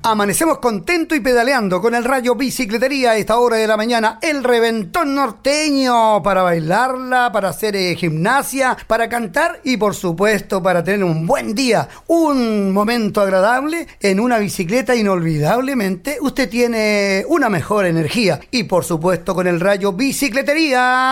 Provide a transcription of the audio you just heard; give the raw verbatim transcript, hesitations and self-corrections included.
Amanecemos contento y pedaleando con el Rayo Bicicletería a esta hora de la mañana. El reventón norteño para bailarla, para hacer eh, gimnasia, para cantar y por supuesto para tener un buen día, un momento agradable en una bicicleta. Inolvidablemente usted tiene una mejor energía y por supuesto con el Rayo Bicicletería.